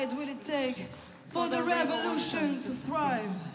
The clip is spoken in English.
fight will it take for the revolution to thrive?